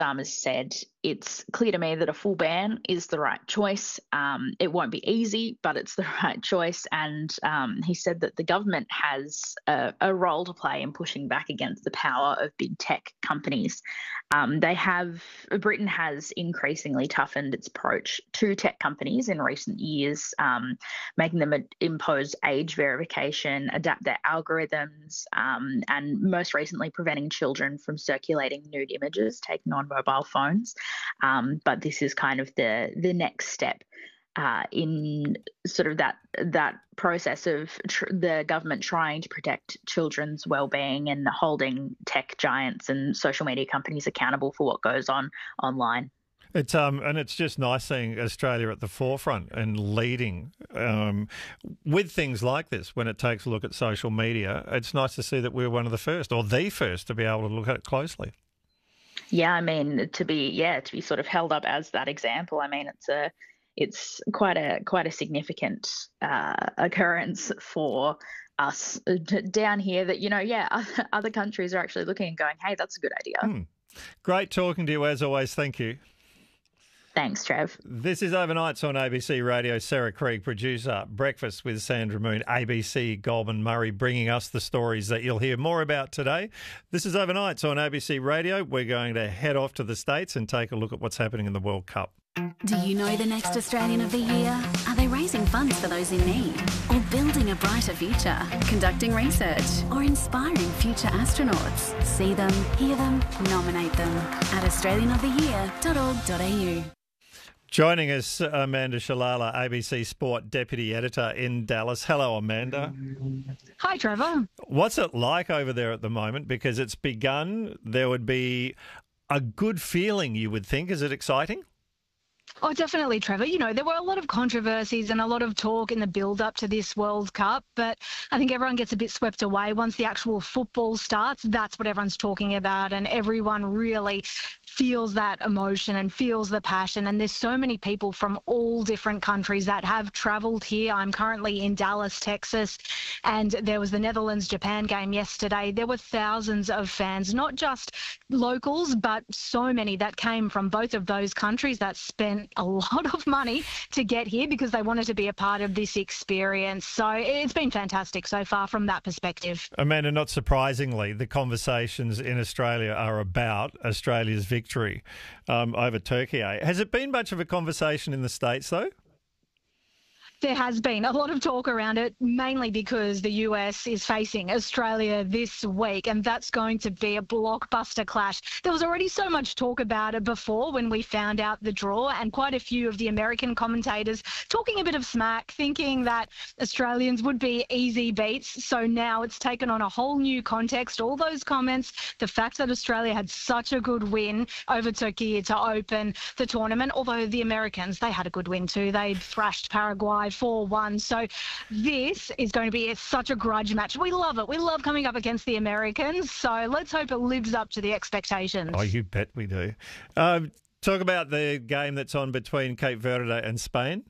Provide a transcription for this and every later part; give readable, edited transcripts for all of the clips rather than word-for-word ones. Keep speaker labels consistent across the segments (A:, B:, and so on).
A: Starmer's said, it's clear to me that a full ban is the right choice. It won't be easy, but it's the right choice. And he said that the government has a role to play in pushing back against the power of big tech companies. Britain has increasingly toughened its approach to tech companies in recent years, making them impose age verification, adapt their algorithms, and most recently preventing children from circulating nude images taken on mobile phones. But this is kind of the next step in sort of that process of the government trying to protect children's well-being and holding tech giants and social media companies accountable for what goes on online.
B: It's just nice seeing Australia at the forefront and leading with things like this. When it takes a look at social media, it's nice to see that we're one of the first, or the first, to be able to look at it closely.
A: Yeah, I mean, to be sort of held up as that example. I mean, it's quite a significant occurrence for us down here. That other countries are actually looking and going, "Hey, that's a good idea."
B: Great talking to you as always. Thank you.
A: Thanks, Trev.
B: This is Overnights on ABC Radio. Sarah Krieg, producer. Breakfast with Sandra Moon, ABC Goldman Murray, bringing us the stories that you'll hear more about today. This is Overnights on ABC Radio. We're going to head off to the States and take a look at what's happening in the World Cup.
C: Do you know the next Australian of the Year? Are they raising funds for those in need? Or building a brighter future? Conducting research? Or inspiring future astronauts? See them, hear them, nominate them at australianoftheyear.org.au.
B: Joining us, Amanda Shalala, ABC Sport Deputy Editor in Dallas. Hello, Amanda.
D: Hi, Trevor.
B: What's it like over there at the moment? Because it's begun, there would be a good feeling, you would think. Is it exciting?
D: Oh, definitely, Trevor. You know, there were a lot of controversies and a lot of talk in the build-up to this World Cup, but I think everyone gets a bit swept away. Once the actual football starts, that's what everyone's talking about, and everyone really feels that emotion and feels the passion. And there's so many people from all different countries that have travelled here. I'm currently in Dallas, Texas, and there was the Netherlands-Japan game yesterday. There were thousands of fans, not just locals, but so many that came from both of those countries that spent a lot of money to get here because they wanted to be a part of this experience. So it's been fantastic so far from that perspective.
B: Amanda, not surprisingly, the conversations in Australia are about Australia's victory over Turkey. Has it been much of a conversation in the States, though?
D: There has been a lot of talk around it, mainly because the US is facing Australia this week, and that's going to be a blockbuster clash. There was already so much talk about it before when we found out the draw, and quite a few of the American commentators talking a bit of smack, thinking that Australians would be easy beats. So now it's taken on a whole new context. All those comments, the fact that Australia had such a good win over Turkey to open the tournament, although the Americans, they had a good win too. They thrashed Paraguay 4-1. So this is going to be such a grudge match. We love it. We love coming up against the Americans. So let's hope it lives up to the expectations.
B: Oh, you bet we do. Talk about the game that's on between Cape Verde and Spain.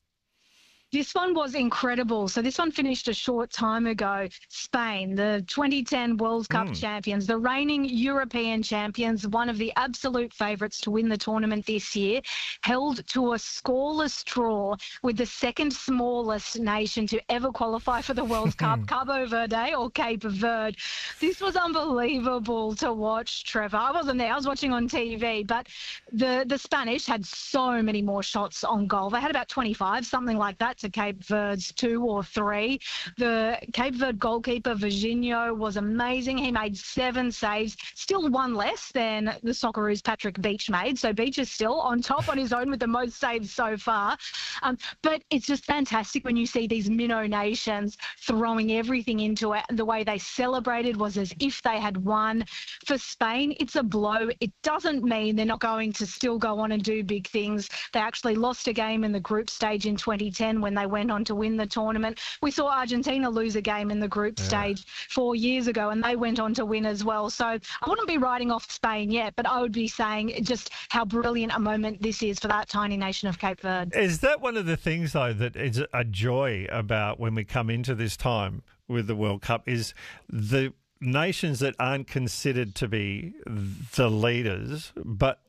D: This one was incredible. So this one finished a short time ago. Spain, the 2010 World Cup champions, the reigning European champions, one of the absolute favourites to win the tournament this year, held to a scoreless draw with the second smallest nation to ever qualify for the World Cup, Cabo Verde or Cape Verde. This was unbelievable to watch, Trevor. I wasn't there. I was watching on TV, but the Spanish had so many more shots on goal. They had about 25, something like that, to Cape Verde's 2 or 3. The Cape Verde goalkeeper, Virginio, was amazing. He made 7 saves, still one less than the Socceroos' Patrick Beach made. So Beach is still on top on his own with the most saves so far. But it's just fantastic when you see these minnow nations throwing everything into it. The way they celebrated was as if they had won. For Spain, it's a blow. It doesn't mean they're not going to still go on and do big things. They actually lost a game in the group stage in 2010 when they went on to win the tournament. We saw Argentina lose a game in the group stage 4 years ago, and they went on to win as well. So I wouldn't be writing off Spain yet, but I would be saying just how brilliant a moment this is for that tiny nation of Cape Verde.
B: Is that one of the things, though, that is a joy about when we come into this time with the World Cup, is the nations that aren't considered to be the leaders, but